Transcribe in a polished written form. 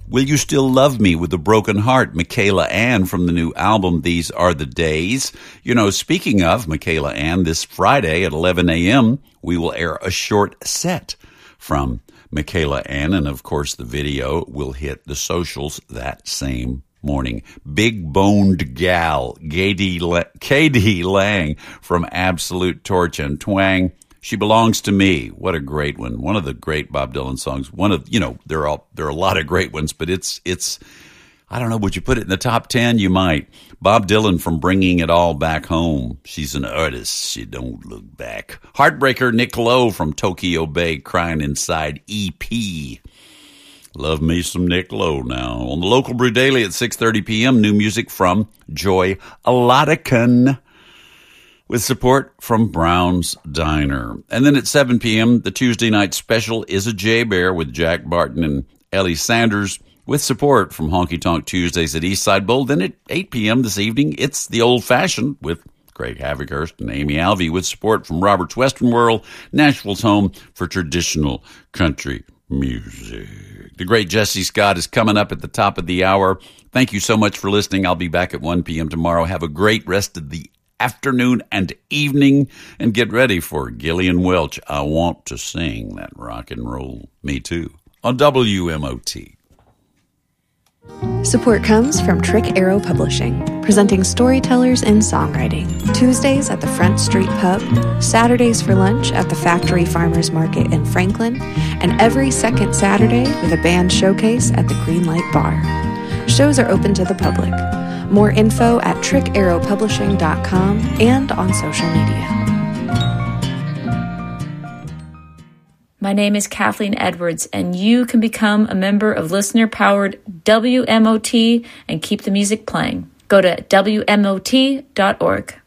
Will You Still Love Me with a Broken Heart, Michaela Ann from the new album, These Are the Days. You know, speaking of Michaela Ann, this Friday at 11 a.m., we will air a short set from Michaela Ann, and of course the video will hit the socials that same morning. Big Boned Gal, KD Lang from Absolute Torch and Twang. She Belongs to Me. What a great one. One of the great Bob Dylan songs. There are a lot of great ones, but it's I don't know, would you put it in the top 10? You might. Bob Dylan from Bringing It All Back Home. She's an artist. She don't look back. Heartbreaker Nick Lowe from Tokyo Bay, Crying Inside EP. Love me some Nick Lowe now. On the Local Brew Daily at 6:30 p.m., new music from Joy Alatican, with support from Brown's Diner. And then at 7 p.m., the Tuesday night special is a J-Bear with Jack Barton and Ellie Sanders, with support from Honky Tonk Tuesdays at Eastside Bowl. Then at 8 p.m. this evening, it's The Old Fashioned with Craig Havighurst and Amy Alvey, with support from Robert's Western World, Nashville's home for traditional country music. The great Jesse Scott is coming up at the top of the hour. Thank you so much for listening. I'll be back at 1 p.m. tomorrow. Have a great rest of the afternoon and evening, and get ready for Gillian Welch. I Want to Sing That Rock and Roll Me Too on WMOT. Support comes from Trick Arrow Publishing, presenting storytellers in songwriting. Tuesdays at the Front Street Pub, Saturdays for lunch at the Factory Farmers Market in Franklin, and every second Saturday with a band showcase at the Greenlight Bar. Shows are open to the public. More info at trickarrowpublishing.com and on social media. My name is Kathleen Edwards, and you can become a member of listener-powered WMOT and keep the music playing. Go to WMOT.org.